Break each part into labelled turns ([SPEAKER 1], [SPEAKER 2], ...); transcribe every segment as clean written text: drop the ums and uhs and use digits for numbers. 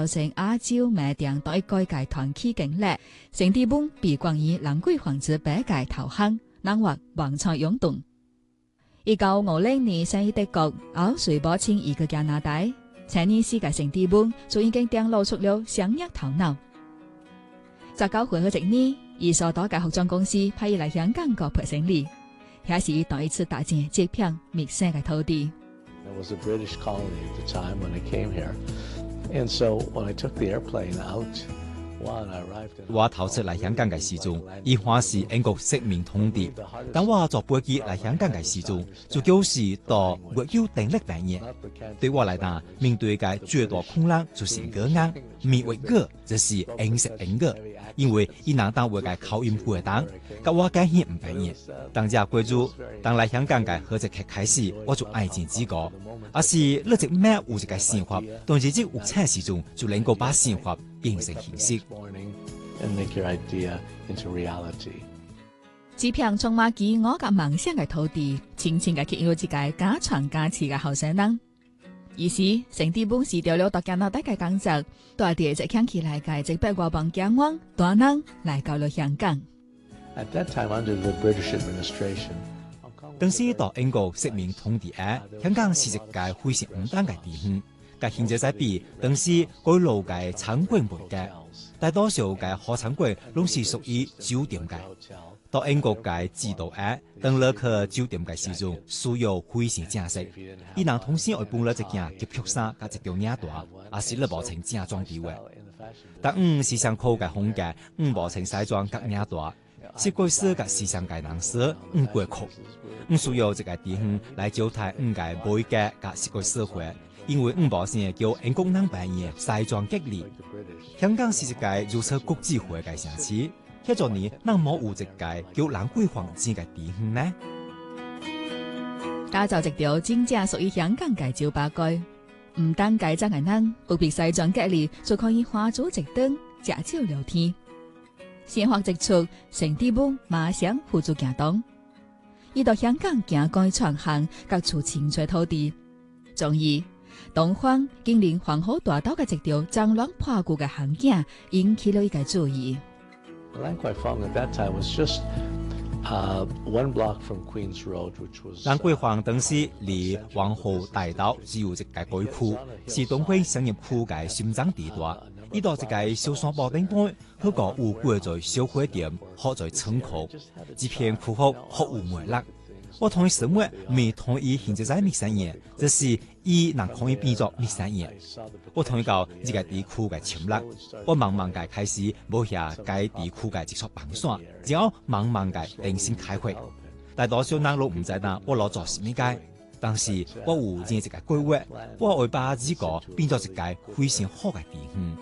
[SPEAKER 1] 造成亞洲賣店對改革團體經歷，成地本被冠以蘭桂坊之百佳頭項，難獲網上擁躉。1950年生於德國，後隨母親移居加拿大，青年時嘅成地本就已經展露出了商業頭腦。19歲嗰一年，伊所到嘅服裝公司派伊來香港個培生理，也是伊第一次踏進這片陌生嘅土地。
[SPEAKER 2] It was a British colony at the time when I came here, and so when I took the airplane out, when I arrived in
[SPEAKER 3] 我頭次嚟香港嘅時陣，伊話是英國殖民統治。但我坐飛機嚟香港嘅時陣，就就是到沒有定力扮演。對我嚟講，面對嘅最大困難就是語言，面為語就是英式英語，因為伊能當為嘅口音過當，咁我梗係唔扮演。當日貴住，當嚟香港嘅合作劇開始，我就愛見之個，而是一直咩有一個生活，當日有產時陣就能夠把生活變成現實。
[SPEAKER 1] 這片充滿飢餓和夢想嘅土地，輕輕嘅吸引一個家傳家刺嘅後生人。於是，成地本辭掉了到加拿大嘅工作，帶住一響起來嘅一百多幫家翁大人來到了香港。
[SPEAKER 2] At that time, under the British administration,
[SPEAKER 3] 當時到英國殖民統治下，香港是一個非常唔單嘅地方。嘅現在比當時改路嘅餐館門嘅，大多數嘅好餐館都是屬於酒店嘅。到英國嘅制度下，當你去酒店嘅時陣，需要非常正式。伊能同時會搬了一件夾腳衫加一條領帶，也是你無穿正裝條嘅。但時尚酷嘅風格，無穿西裝加領帶，是過時嘅時尚界人士過酷。需要一個地方來招待嘅每個嘅時過社會。因為無先叫英國人扮演西裝革履，香港是一個如此國際化嘅城市，迄陣年能冇有一個叫蘭桂坊之嘅地方呢？
[SPEAKER 1] 打造一條真正屬於香港嘅酒吧街，唔單改裝嘅人不必西裝革履，就可以花足一頓食酒聊天。鮮花一出，成地本馬上付諸行動，伊到香港行街創行，各處青翠土地，終於東方經歷皇后大道嘅一條髒亂破舊嘅巷徑，引起了伊個注意。
[SPEAKER 2] 蘭桂坊 at that time was just one block from Queens Road, which was
[SPEAKER 3] 蘭桂坊當時離皇后大道只有一個街區，是東區商業區嘅心臟地帶。呢度一個小山坡頂端，嗰個有貴在小貨店，好在倉庫，這片區域好有魅力。我同意生活，未同意現在陌生人，這是伊能可以變作陌生人。我同意到呢個地區嘅潛力，我慢慢嘅開始摸下該地區嘅技術板算，然後慢慢嘅定性開發。大多數人都唔知道我攞做什麼嘅，但是我有呢一個規劃，我會把呢個變作一個非常好嘅地方。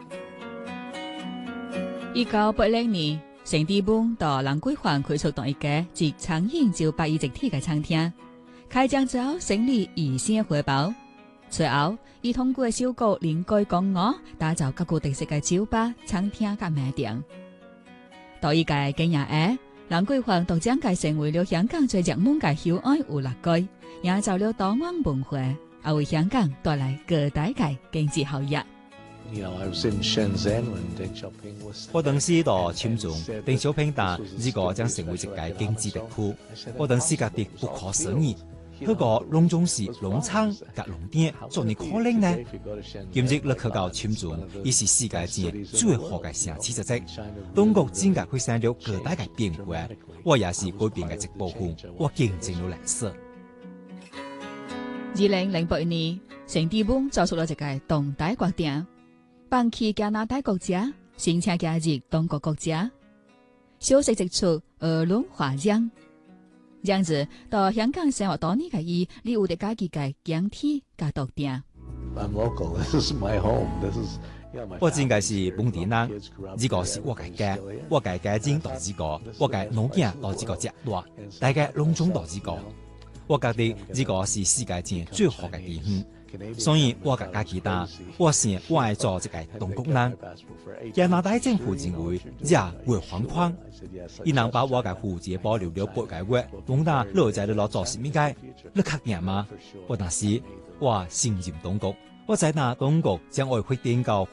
[SPEAKER 1] 1980年。成地本到蘭桂坊開出當一個集餐飲酒吧於一體嘅餐廳，開張之後成立二線回報。隨後，伊通過小國臨改工藝，打造各個特色嘅酒吧、餐廳和賣店。到一屆今年下，蘭桂坊都將佢成為了香港最熱門嘅休愛娛樂街，營造了多元文化，也為香港帶來各大嘅經濟效益。
[SPEAKER 3] 我當時到簽中，鄧小平答呢個將成為一個經濟特區。我當時覺得不可思議，嗰個農種是農場和農店，做你可能呢？今日你去到簽中，已是世界上最好嘅城市之一。中國整個會生了各大嘅變化，我也是改變嘅一部分。我見證了歷史。
[SPEAKER 1] 2008年，成地本做出了一個東大決定。放棄加拿大國家，申請加入中國國家，消息一出，輿論譁然。這樣子到香港生活多年嘅伊，你有得家己嘅疆體加獨定。
[SPEAKER 3] 我真嘅是本地人，呢個是我嘅家，我嘅家境到呢個，我嘅農業到呢個階段，大家農種到呢個，我覺得呢個是世界上最好嘅地方。所以我嘅家己答，我想我愛做一個中國人。加拿大政府認為也會反抗，伊能把我嘅戶籍保留了8個月，問他你在你攞做什麼嘅？你確認嗎？我當時我信任中國，我在那中國將會定到